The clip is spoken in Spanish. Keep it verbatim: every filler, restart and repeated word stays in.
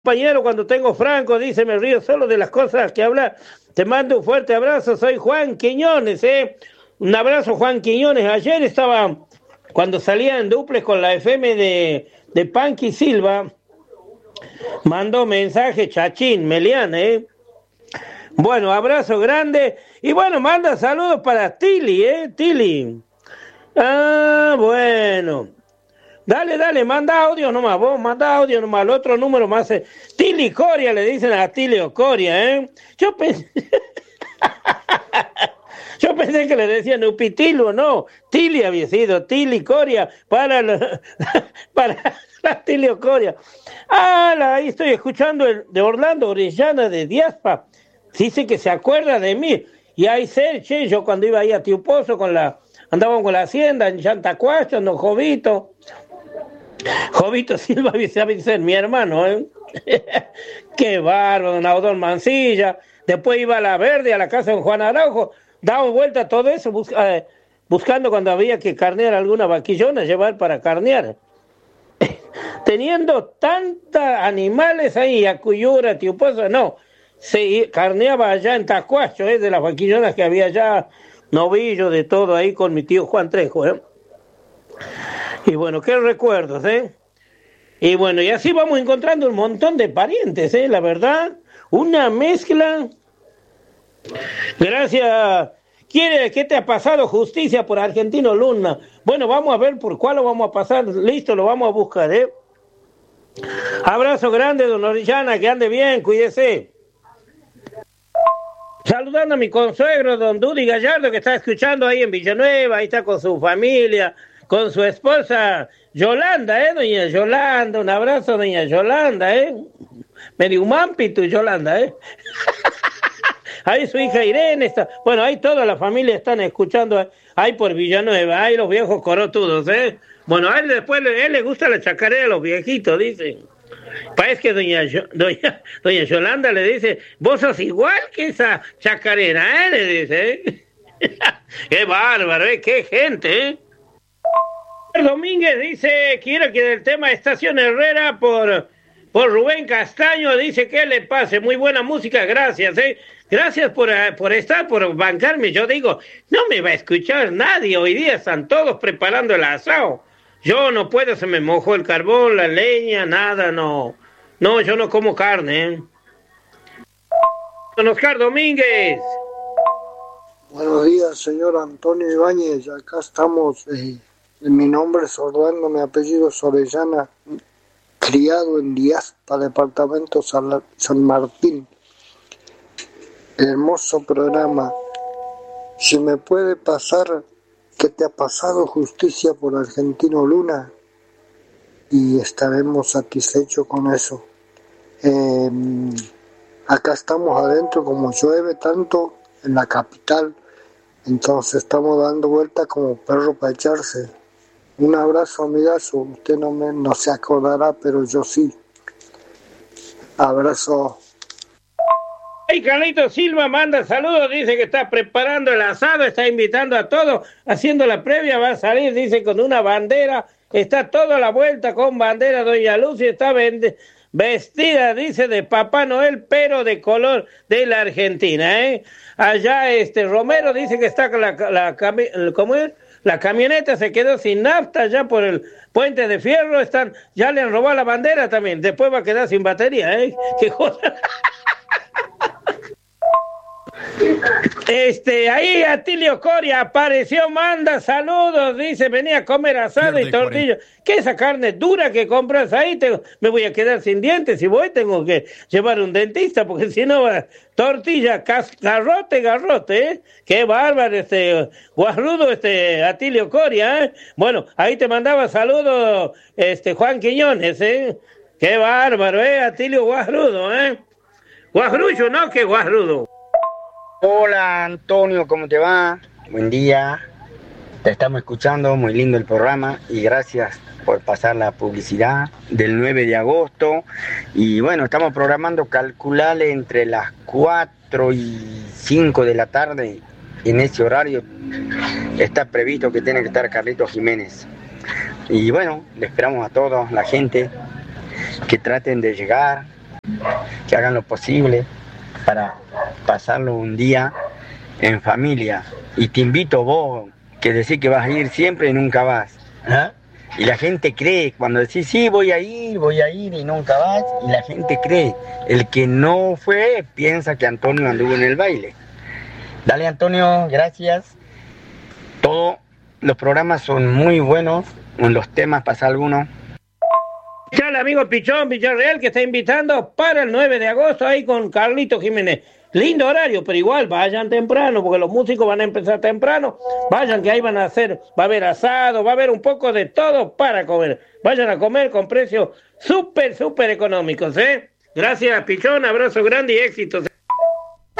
compañero cuando tengo Franco, dice, me río solo de las cosas que habla. Te mando un fuerte abrazo, soy Juan Quiñones, ¿eh? Un abrazo, Juan Quiñones. Ayer estaba, cuando salía en duples con la F M de, de Panqui Silva, mandó mensaje Chachín, Melián, ¿eh? Bueno, abrazo grande. Y bueno, manda saludos para Tili, ¿eh? Tili. Ah, bueno. Dale, dale, manda audio nomás, vos manda audio nomás, el otro número más. Eh. Tili Coria, le dicen a Tilio Coria, ¿eh? Yo pensé... Yo pensé que le decían Upitilo, no. Tili había sido, Tili Coria, para la, para la Tilio Coria. Ah, la, ahí estoy escuchando el de Orlando Orellana de Diaspa. Dice que se acuerda de mí. Y ahí sé, che, yo cuando iba ahí a Tiupozo con la, andábamos con la hacienda en Chantacuacho, en Don Jovito. Jovito Silva Vicente, mi hermano, ¿eh? Qué bárbaro, don Audón Mancilla. Después iba a La Verde, a la casa de Juan Araujo. Daba vuelta todo eso, busca, eh, buscando cuando había que carnear alguna vaquillona, llevar para carnear. Teniendo tantos animales ahí, Acuyura, Tiupozo, no. Se carneaba allá en Tacuacho, ¿eh? De las vaquillonas que había allá, novillo, de todo ahí con mi tío Juan Trejo, ¿eh? Y bueno, qué recuerdos, ¿eh? Y bueno, y así vamos encontrando un montón de parientes, ¿eh? La verdad, una mezcla. Gracias. ¿Quiere, qué te ha pasado? Justicia por Argentino Luna. Bueno, vamos a ver por cuál lo vamos a pasar. Listo, lo vamos a buscar, ¿eh? Abrazo grande, don Orellana, que ande bien, cuídese. Saludando a mi consuegro, don Dudy Gallardo, que está escuchando ahí en Villanueva, ahí está con su familia, con su esposa Yolanda, ¿eh? Doña Yolanda, un abrazo, doña Yolanda, ¿eh? Medio mampito, Yolanda, ¿eh? Ahí su hija Irene está, bueno, ahí toda la familia están escuchando, ahí por Villanueva, ahí los viejos corotudos, ¿eh? Bueno, a él después, a él le gusta la chacarera a los viejitos, dicen. Parece que doña, doña, doña Yolanda le dice, vos sos igual que esa chacarera, ¿eh? Le dice, ¿eh? Qué bárbaro, ¿eh? Qué gente, ¿eh? Domínguez dice, quiero que del tema Estación Herrera por, por Rubén Castaño, dice que le pase, muy buena música, gracias, ¿eh? Gracias por, por estar, por bancarme, yo digo, no me va a escuchar nadie, hoy día están todos preparando el asado. Yo no puedo, se me mojó el carbón, la leña, nada, no. No, yo no como carne, ¿eh? Don Oscar Domínguez. Buenos días, señor Antonio Ibáñez. Acá estamos. Eh, mi nombre es Orlando, mi apellido es Orellana, criado en Diaspa, departamento San, San Martín. Hermoso programa. Si me puede pasar... ¿Qué te ha pasado? Justicia por Argentino Luna, y estaremos satisfechos con eso. Eh, acá estamos adentro, como llueve tanto en la capital, entonces estamos dando vueltas como perro para echarse. Un abrazo, amigazo. Usted no, me, no se acordará, pero yo sí. Abrazo. Y Carlito Silva manda saludos, dice que está preparando el asado, está invitando a todos, haciendo la previa, va a salir, dice, con una bandera, está toda la vuelta con bandera, doña Lucy está vende, vestida, dice, de Papá Noel, pero de color de la Argentina, ¿eh? Allá, este, Romero dice que está con la, la, la, ¿cómo es? La camioneta se quedó sin nafta ya por el puente de fierro, están, ya le han robado la bandera también, después va a quedar sin batería, ¿eh? Qué joda. Este, ahí Atilio Coria apareció, manda saludos, dice, venía a comer asado y tortillas. ¿Qué esa carne dura que compras ahí? Te, me voy a quedar sin dientes, si voy tengo que llevar un dentista, porque si no, tortilla, cas, garrote, garrote, ¿eh? Qué bárbaro, este, guarrudo, este, Atilio Coria, ¿eh? Bueno, ahí te mandaba saludos, este, Juan Quiñones, ¿eh? Qué bárbaro, ¿eh? Atilio guarrudo, ¿eh? Guarrullo, ¿no? Qué guarrudo. Hola Antonio, ¿cómo te va? Buen día, te estamos escuchando, muy lindo el programa y gracias por pasar la publicidad del nueve de agosto. Y bueno, estamos programando calcularle entre las cuatro y cinco de la tarde, en ese horario está previsto que tiene que estar Carlitos Jiménez. Y bueno, le esperamos a todos, la gente, que traten de llegar, que hagan lo posible para pasarlo un día en familia. Y te invito vos, que decís que vas a ir siempre y nunca vas, ¿eh? Y la gente cree, cuando decís, sí, voy a ir, voy a ir y nunca vas, y la gente cree. El que no fue, piensa que Antonio anduvo en el baile. Dale, Antonio, gracias. Todos los programas son muy buenos, en los temas pasa alguno. El amigo Pichón Villarreal que está invitando para el nueve de agosto ahí con Carlito Jiménez. Lindo horario, pero igual vayan temprano, porque los músicos van a empezar temprano. Vayan, que ahí van a hacer, va a haber asado, va a haber un poco de todo para comer. Vayan a comer con precios súper, súper económicos, ¿eh? Gracias, Pichón, abrazo grande y éxitos.